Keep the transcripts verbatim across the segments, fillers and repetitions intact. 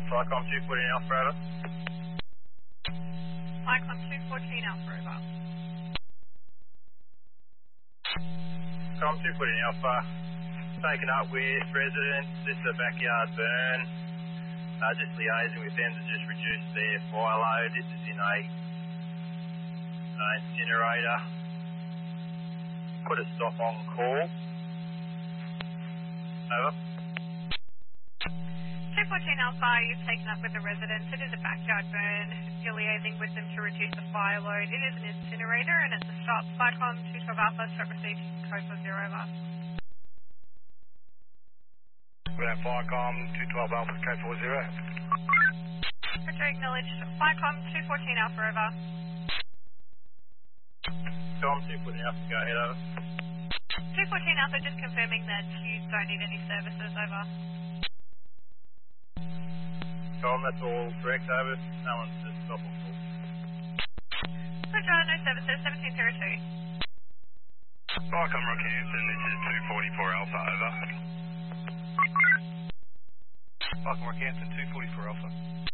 Flycom two fourteen Alpha over. Flycom two fourteen Alpha over. Com two fourteen Alpha, taken up with residents, this is a backyard burn. Uh, just liaising with them to just reduce their fire load. This is in a uh, incinerator. Put a stop on call. Over. two fourteen Alpha, you've taken up with the residents. It is a backyard burn. You're liaising with them to reduce the fire load. It is an incinerator and it's a stop. Flycom two twelve Alpha, stop received, code for zero over. Ground Flycom two twelve Alpha, code four zero. Roger, acknowledged. Flycom two fourteen Alpha over. Com two fourteen Alpha, go ahead over. two fourteen Alpha, just confirming that you don't need any services over. Com, that's all correct over. No one's to stop or call. Roger, no services, seventeen zero two. Flycom Rockhampton, this is two forty-four Alpha, over. Flycom Rockhampton two forty-four Alpha.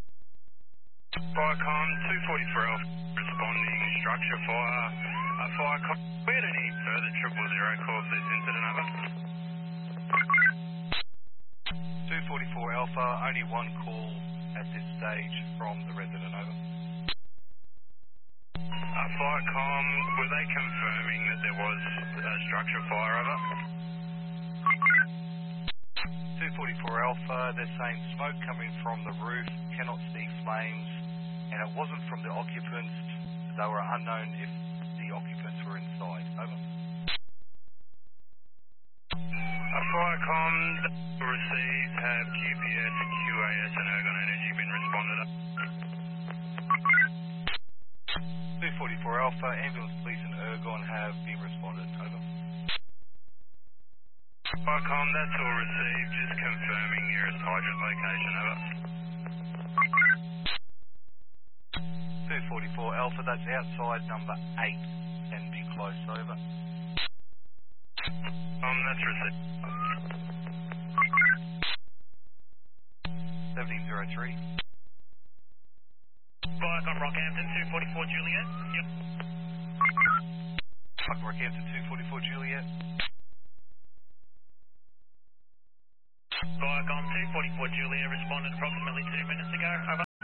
Flycom two forty-four Alpha, responding structure fire. Uh, Flycom, we had any further triple zero calls for this incident, over? two forty-four Alpha, only one call at this stage from the resident, over. Uh, Flycom, were they confirming that there was a structure fire, over? two forty-four Alpha, they're saying smoke coming from the roof, cannot see flames, and it wasn't from the occupants. They were unknown if the occupants were inside, over. Uh, Flycom, received, have Q P S, Q A S and Ergon Energy been responded up? two forty-four Alpha, ambulance, police and Ergon have been responded, over. Flycom, that's all received, just confirming nearest hydrant location, over. two forty-four Alpha, that's outside number eight, can be close, over. Um, that's received. seventeen zero three. Flycom Rockhampton two forty-four Juliet. Yep. Flycom Rockhampton two forty-four Juliet. Flycom two forty-four Juliet responded approximately two minutes ago. Over.